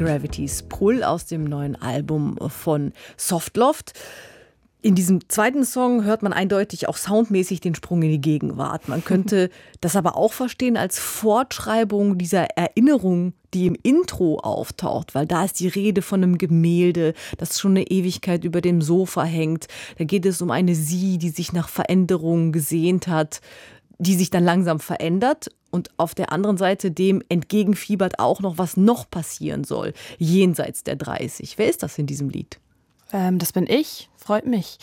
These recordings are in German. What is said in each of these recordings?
Gravity's Pull aus dem neuen Album von Softloft. In diesem zweiten Song hört man eindeutig auch soundmäßig den Sprung in die Gegenwart. Man könnte das aber auch verstehen als Fortschreibung dieser Erinnerung, die im Intro auftaucht, weil da ist die Rede von einem Gemälde, das schon eine Ewigkeit über dem Sofa hängt. Da geht es um eine Sie, die sich nach Veränderungen gesehnt hat, die sich dann langsam verändert und auf der anderen Seite dem entgegenfiebert auch noch, was noch passieren soll, jenseits der 30. Wer ist das in diesem Lied? Das bin ich, freut mich.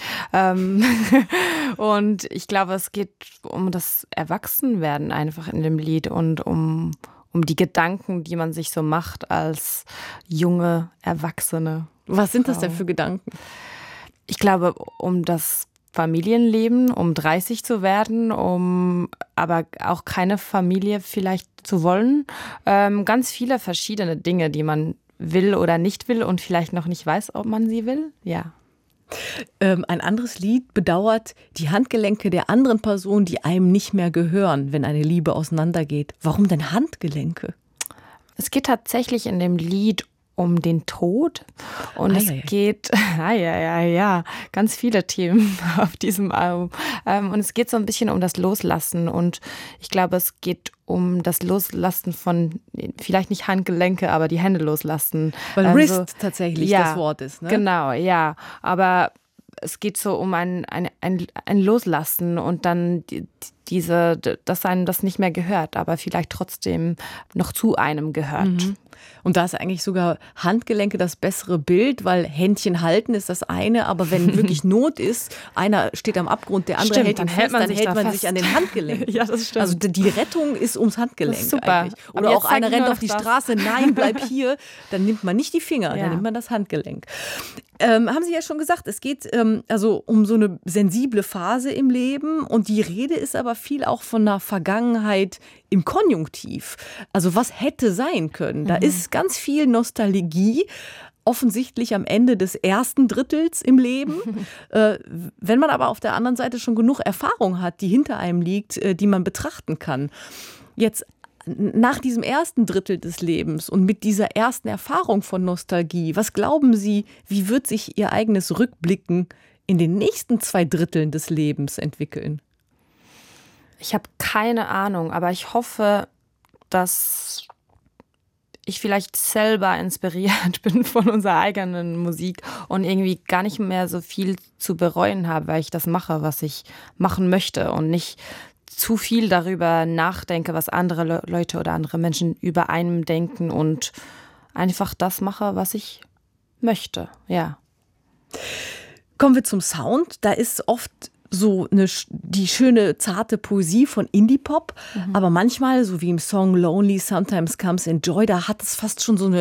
Und ich glaube, es geht um das Erwachsenwerden einfach in dem Lied und um die Gedanken, die man sich so macht als junge Erwachsene. Was sind das denn für Gedanken? Ich glaube, um das Familienleben, um 30 zu werden, um aber auch keine Familie vielleicht zu wollen. Ganz viele verschiedene Dinge, die man will oder nicht will und vielleicht noch nicht weiß, ob man sie will. Ja. Ein anderes Lied bedauert die Handgelenke der anderen Person, die einem nicht mehr gehören, wenn eine Liebe auseinandergeht. Warum denn Handgelenke? Es geht tatsächlich in dem Lied um den Tod und es geht, ganz viele Themen auf diesem Album. Und es geht so ein bisschen um das Loslassen und ich glaube, es geht um das Loslassen von, vielleicht nicht Handgelenke, aber die Hände loslassen. Weil Wrist tatsächlich das Wort ist, ne? Genau, ja. Aber es geht so um ein Loslassen und dann dass einem das nicht mehr gehört, aber vielleicht trotzdem noch zu einem gehört. Mhm. Und da ist eigentlich sogar Handgelenke das bessere Bild, weil Händchen halten ist das eine, aber wenn wirklich Not ist, einer steht am Abgrund, der andere hält ihn fest, dann hält man sich an den Handgelenk. Ja, das stimmt. Also die Rettung ist ums Handgelenk. Das ist super. Eigentlich. Oder auch einer rennt auf die Straße, nein, bleib hier, dann nimmt man nicht die Finger, dann nimmt man das Handgelenk. Haben Sie ja schon gesagt, es geht also um so eine sensible Phase im Leben und die Rede ist aber viel auch von einer Vergangenheit im Konjunktiv. Also was hätte sein können? Da ist ganz viel Nostalgie, offensichtlich am Ende des ersten Drittels im Leben. Wenn man aber auf der anderen Seite schon genug Erfahrung hat, die hinter einem liegt, die man betrachten kann. Jetzt nach diesem ersten Drittel des Lebens und mit dieser ersten Erfahrung von Nostalgie, was glauben Sie, wie wird sich Ihr eigenes Rückblicken in den nächsten 2 Dritteln des Lebens entwickeln? Ich habe keine Ahnung, aber ich hoffe, dass ich vielleicht selber inspiriert bin von unserer eigenen Musik und irgendwie gar nicht mehr so viel zu bereuen habe, weil ich das mache, was ich machen möchte und nicht zu viel darüber nachdenke, was andere Leute oder andere Menschen über einem denken und einfach das mache, was ich möchte, ja. Kommen wir zum Sound. Da ist oft so die schöne, zarte Poesie von Indie-Pop, aber manchmal, so wie im Song Lonely Sometimes Comes in Joy, da hat es fast schon so eine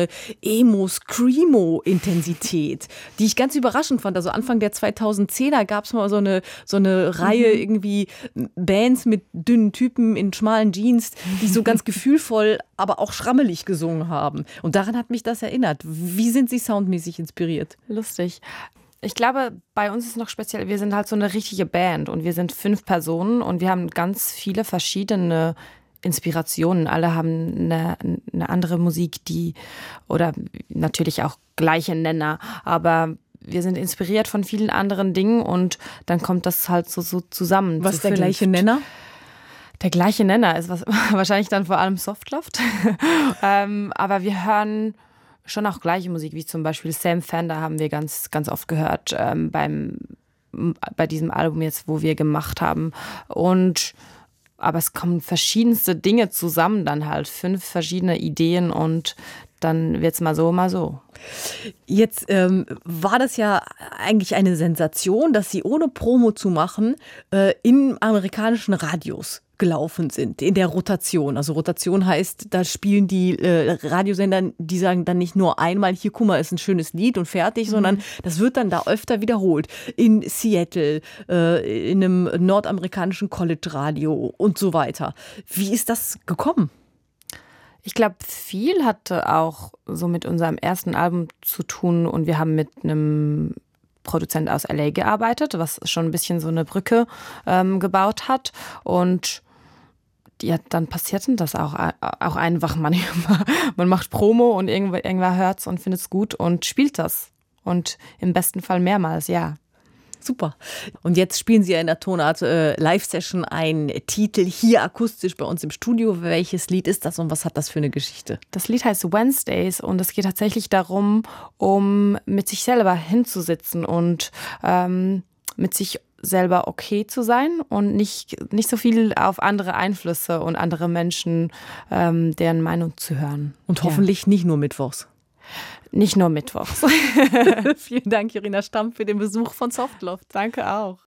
Emo-Screamo-Intensität, die ich ganz überraschend fand. Also Anfang der 2010er gab es mal so eine Reihe irgendwie Bands mit dünnen Typen in schmalen Jeans, die so ganz gefühlvoll, aber auch schrammelig gesungen haben. Und daran hat mich das erinnert. Wie sind Sie soundmäßig inspiriert? Lustig. Ich glaube, bei uns ist noch speziell, wir sind halt so eine richtige Band und wir sind 5 Personen und wir haben ganz viele verschiedene Inspirationen. Alle haben eine andere Musik, oder natürlich auch gleiche Nenner, aber wir sind inspiriert von vielen anderen Dingen und dann kommt das halt so zusammen. Was ist der gleiche Nenner? Der gleiche Nenner ist wahrscheinlich dann vor allem Softloft, aber wir hören schon auch gleiche Musik, wie zum Beispiel Sam Fender haben wir ganz, ganz oft gehört bei diesem Album jetzt, wo wir gemacht haben. Aber es kommen verschiedenste Dinge zusammen, dann halt 5 verschiedene Ideen und dann wird's mal so. Jetzt war das ja eigentlich eine Sensation, dass Sie ohne Promo zu machen in amerikanischen Radios gelaufen sind, in der Rotation. Also Rotation heißt, da spielen die Radiosender, die sagen dann nicht nur einmal, hier, guck mal, ist ein schönes Lied und fertig, sondern das wird dann da öfter wiederholt. In Seattle, in einem nordamerikanischen College-Radio und so weiter. Wie ist das gekommen? Ich glaube, viel hatte auch so mit unserem ersten Album zu tun und wir haben mit einem Produzent aus LA gearbeitet, was schon ein bisschen so eine Brücke gebaut hat und ja, dann passiert das auch einfach manchmal. Man macht Promo und irgendwer hört es und findet es gut und spielt das. Und im besten Fall mehrmals, ja. Super. Und jetzt spielen Sie ja in der Tonart Live-Session einen Titel hier akustisch bei uns im Studio. Welches Lied ist das und was hat das für eine Geschichte? Das Lied heißt Wednesdays und es geht tatsächlich darum, um mit sich selber hinzusitzen und mit sich selber okay zu sein und nicht so viel auf andere Einflüsse und andere Menschen, deren Meinung zu hören. Und hoffentlich nicht nur mittwochs. Nicht nur mittwochs. Vielen Dank, Jorina Stamm, für den Besuch von Softloft. Danke auch.